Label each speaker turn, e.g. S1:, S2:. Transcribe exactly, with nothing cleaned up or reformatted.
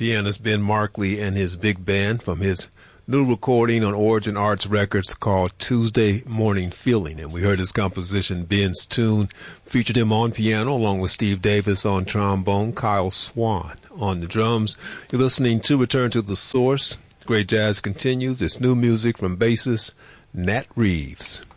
S1: pianist Ben Markley and his big band from his new recording on Origin Arts Records called Tuesday Morning Feeling. And we heard his composition, Ben's Tune, featured him on piano along with Steve Davis on trombone, Kyle Swan on the drums. You're listening to Return to the Source. Great Jazz continues. It's new music from bassist Nat Reeves.